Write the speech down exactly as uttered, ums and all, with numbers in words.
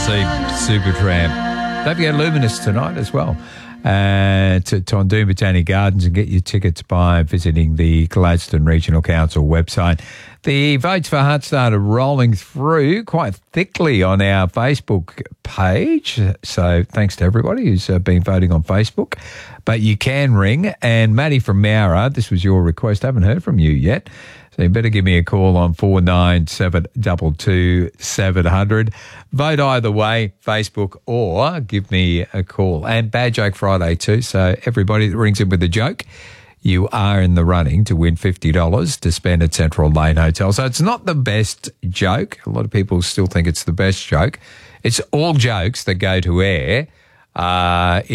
see Supertramp. Don't forget Luminous tonight as well. Uh, to Tondoon Botanic Gardens, and get your tickets by visiting the Gladstone Regional Council website. The votes for Heartstarter are rolling through quite thickly on our Facebook page, so thanks to everybody who's uh, been voting on Facebook. But you can ring, and Maddie from Mara, this was your request, I haven't heard from you yet, so you better give me a call on four nine seven two two seven zero zero. Vote either way, Facebook, or give me a call. And Bad Joke Friday too, so everybody that rings in with a joke, you are in the running to win fifty dollars to spend at Central Lane Hotel. So it's not the best joke. A lot of people still think it's the best joke. It's all jokes that go to air. Uh,